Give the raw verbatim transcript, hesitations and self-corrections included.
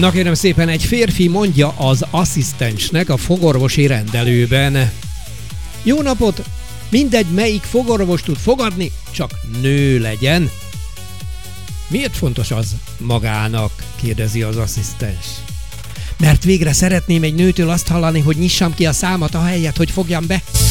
Na kérem szépen, egy férfi mondja az asszisztensnek a fogorvosi rendelőben: jó napot, mindegy melyik fogorvos tud fogadni, csak nő legyen. Miért fontos az magának? Kérdezi az asszisztens. Mert végre szeretném egy nőtől azt hallani, hogy nyissam ki a számat ahelyett, hogy fogjam be.